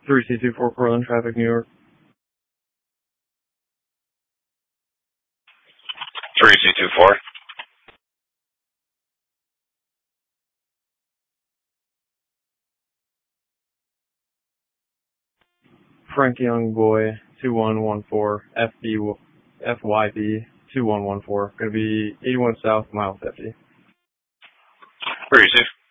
3C24 Portland traffic, New York. 3C24. Frank Young Boy 2114 FYB 2114. Gonna be 81 South, mile 50. Where are you, Steve?